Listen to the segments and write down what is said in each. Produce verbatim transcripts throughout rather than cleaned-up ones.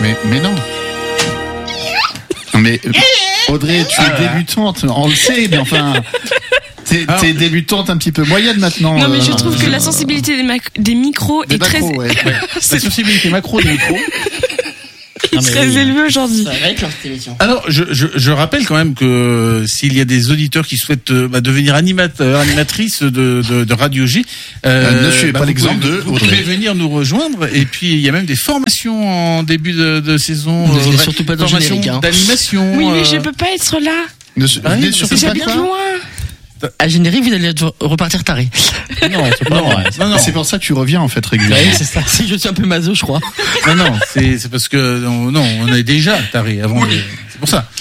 Mais, mais non. Mais Audrey, tu es débutante, on le sait, mais enfin, t'es, t'es débutante un petit peu moyenne maintenant. Non, mais je euh, trouve que la sensibilité des, mac- des micros des est macros, très, ouais, ouais. La sensibilité macro des micros. est très oui. élevée aujourd'hui. Ça va être leur cette émission. Alors, je, je, je rappelle quand même que s'il y a des auditeurs qui souhaitent euh, bah, devenir animateur, animatrice de, de, de Radio J, Euh, ne suivez pas vous l'exemple pouvez- de vous Audrey. pouvez venir nous rejoindre. Et puis, il y a même des formations en début de, de saison. Ne venez euh, surtout pas dans le formations générique, hein. d'animation. Oui, mais euh, je peux pas être là. Ne, Ah oui, venez mais surtout c'est pas J'habite quoi. loin. À générique, vous allez repartir taré. Non, c'est pas vrai. Non, non, C'est pour ça que tu reviens en fait régulièrement. Oui, c'est ça. Si je suis un peu maso, je crois. non, non, c'est, c'est parce que non, non, on est déjà taré avant. de- C'est pour ça.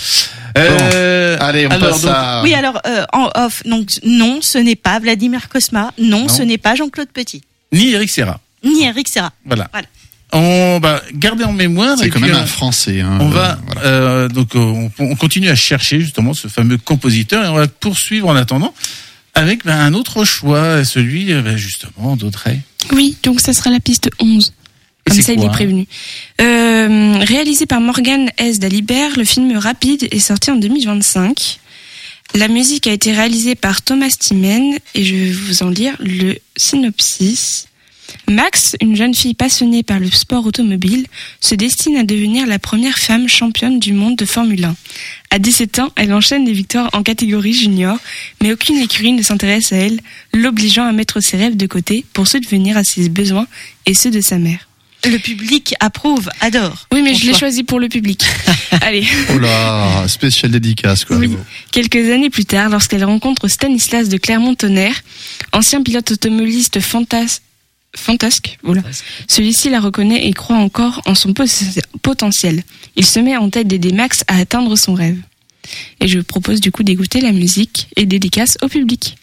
Euh, Allez, on alors, passe donc, à. Oui, alors euh, en off, donc non, ce n'est pas Vladimir Cosma, non, Non. ce n'est pas Jean-Claude Petit, ni Eric Serra. ni Eric Serra. Voilà. Voilà. On va garder en mémoire. C'est et quand puis, même euh, un Français. Hein, On euh, va voilà. euh, donc euh, on, on continue à chercher justement ce fameux compositeur et on va poursuivre en attendant avec ben, un autre choix, celui euh, ben, justement d'Audrey. Oui, donc ça sera la piste onze. Et Comme c'est ça, il quoi, est hein prévenu. Euh, réalisé par Morgan S. Dalibert, le film Rapide est sorti en deux mille vingt-cinq. La musique a été réalisée par Thomas Timen et je vais vous en lire le synopsis. Max, une jeune fille passionnée par le sport automobile, se destine à devenir la première femme championne du monde de Formule un. À dix-sept ans, elle enchaîne des victoires en catégorie junior, mais aucune écurie ne s'intéresse à elle, l'obligeant à mettre ses rêves de côté pour subvenir à ses besoins et ceux de sa mère. Le public approuve, adore. Oui, mais je l'ai Bonsoir. choisi pour le public. Allez. Oh là, spécial dédicace quoi. Oui. Quelques années plus tard, lorsqu'elle rencontre Stanislas de Clermont-Tonnerre, ancien pilote automobiliste fantas- fantasque, voilà. Celui-ci la reconnaît et croit encore en son pos- potentiel. Il se met en tête d'aider Max à atteindre son rêve. Et je propose du coup d'écouter la musique et dédicace au public.